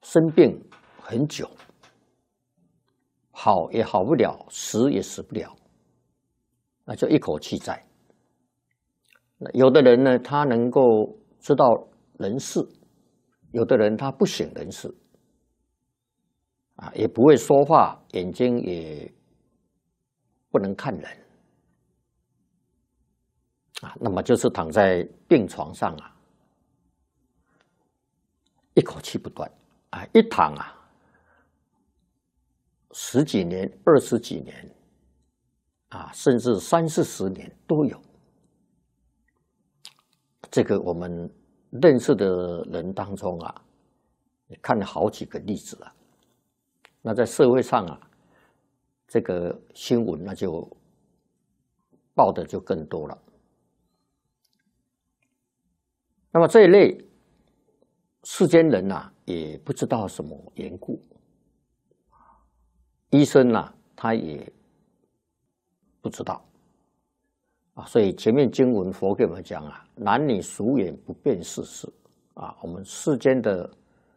生病很久，好也好不了，死也死不了，那就一口气在。有的人呢，他能够知道人事，有的人他不省人事，也不会说话，眼睛也不能看人，那么就是躺在病床上一口气不断，一躺10几年、20几年，甚至30、40年都有。这个我们认识的人当中也看了好几个例子那在社会上这个新闻那就报的就更多了。那么这一类世间人也不知道什么缘故，医生他也不知道所以前面经文佛给我们讲男女俗眼不辨世事我们世间的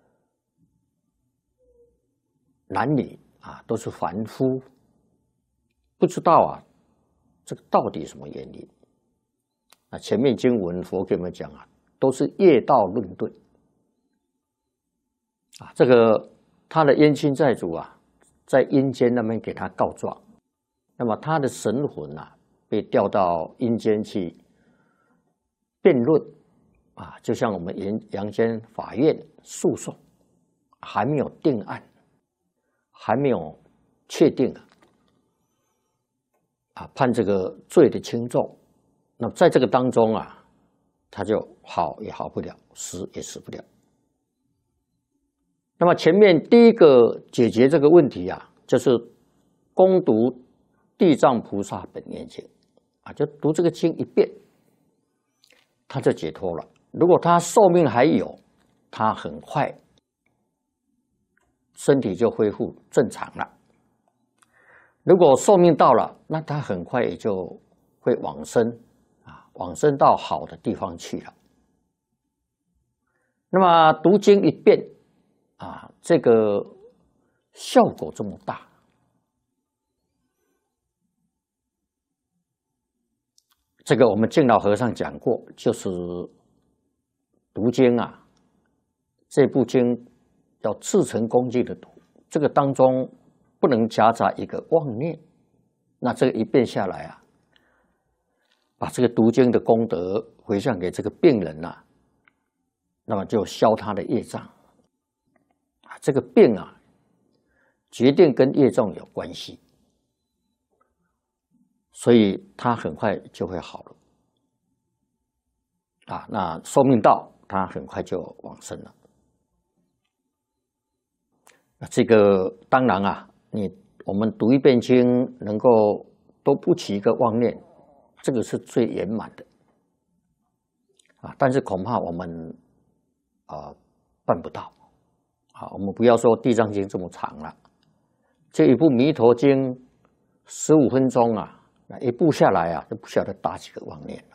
男女都是凡夫，不知道这个到底什么原因。前面经文佛给我们讲都是业道论顿这个他的冤亲债主在阴间那边给他告状，那么他的神魂被调到阴间去辩论就像我们阳间法院诉讼还没有定案，还没有确定判这个罪的轻重。那么在这个当中他就好也好不了，死也死不了。那么前面第一个解决这个问题就是攻读地藏菩萨本愿经就读这个经一遍，他就解脱了。如果他寿命还有，他很快身体就恢复正常了。如果寿命到了，那他很快也就会往生往生到好的地方去了。那么读经一遍这个效果这么大，这个我们净老和尚讲过，就是读经这部经要至诚恭敬的读，这个当中不能夹杂一个妄念。那这个一遍下来把这个读经的功德回向给这个病人那么就消他的业障这个病决定跟业障有关系，所以他很快就会好了那寿命到，他很快就往生了。这个当然我们读一遍经能够都不起一个妄念，这个是最圆满的但是恐怕我们办不到我们不要说地藏经这么长了，这一部弥陀经15分钟一部下来都不晓得打几个妄念了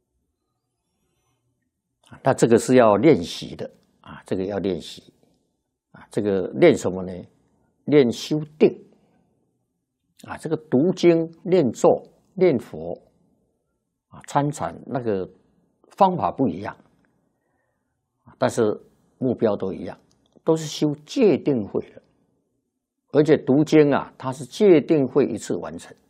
那这个是要练习的这个要练习这个练什么呢？练修定这个读经、念咒、念佛参禅那个方法不一样但是目标都一样，都是修戒定慧的。而且读经它是戒定慧一次完成。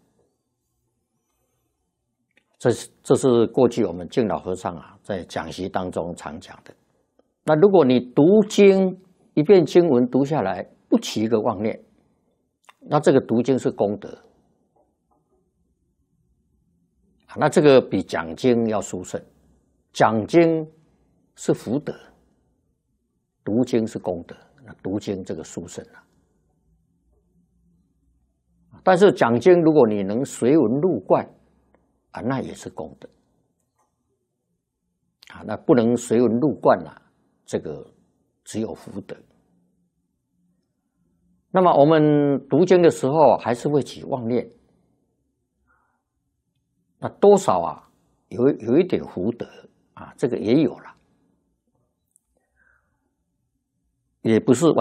这是过去我们净老和尚在讲习当中常讲的。那如果你读经一遍经文读下来不起一个妄念，那这个读经是功德那这个比讲经要殊胜。讲经是福德，读经是功德，那读经这个殊胜但是讲经如果你能随文入观那也是功德那不能随文入观这个只有福德。那么我们读经的时候还是会起妄念，那多少有一点福德这个也有了，也不是